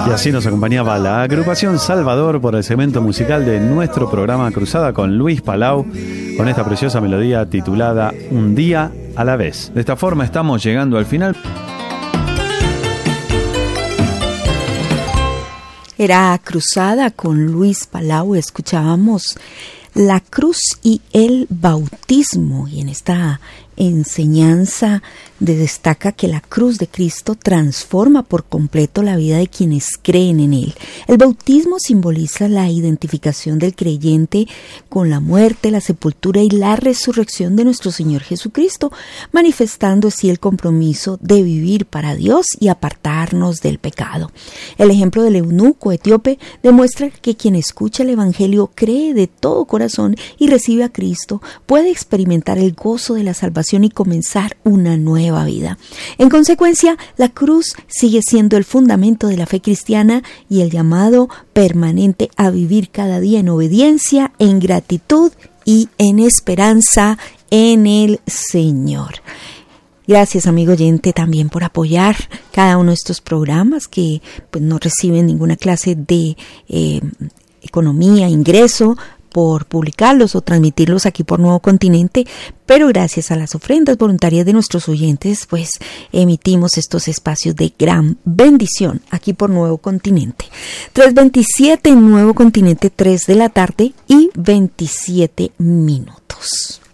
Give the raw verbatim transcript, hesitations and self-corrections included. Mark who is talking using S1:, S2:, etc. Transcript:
S1: Y así nos acompañaba la agrupación Salvador por el segmento musical de nuestro programa Cruzada con Luis Palau, con esta preciosa melodía titulada Un día a la vez. De esta forma estamos llegando al final.
S2: Era Cruzada con Luis Palau, escuchábamos la cruz y el bautismo, y en esta enseñanza destaca que la cruz de Cristo transforma por completo la vida de quienes creen en Él. El bautismo simboliza la identificación del creyente con la muerte, la sepultura y la resurrección de nuestro Señor Jesucristo, manifestando así el compromiso de vivir para Dios y apartarnos del pecado. El ejemplo del eunuco etíope demuestra que quien escucha el Evangelio, cree de todo corazón y recibe a Cristo, puede experimentar el gozo de la salvación y comenzar una nueva vida. En consecuencia, la cruz sigue siendo el fundamento de la fe cristiana y el llamado permanente a vivir cada día en obediencia, en gratitud y en esperanza en el Señor. Gracias, amigo oyente, también por apoyar cada uno de estos programas que pues, no reciben ninguna clase de eh, economía, ingreso, por publicarlos o transmitirlos aquí por Nuevo Continente, pero gracias a las ofrendas voluntarias de nuestros oyentes, pues emitimos estos espacios de gran bendición aquí por Nuevo Continente. tres veintisiete en Nuevo Continente, tres de la tarde y veintisiete minutos.